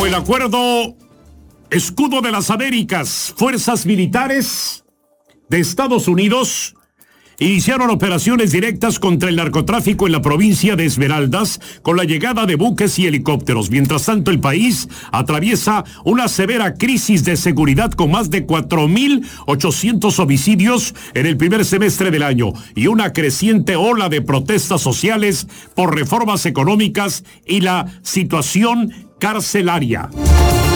el acuerdo Escudo de las Américas, fuerzas militares de Estados Unidos iniciaron operaciones directas contra el narcotráfico en la provincia de Esmeraldas con la llegada de buques y helicópteros. Mientras tanto, el país atraviesa una severa crisis de seguridad con más de 4.800 homicidios en el primer semestre del año y una creciente ola de protestas sociales por reformas económicas y la situación carcelaria.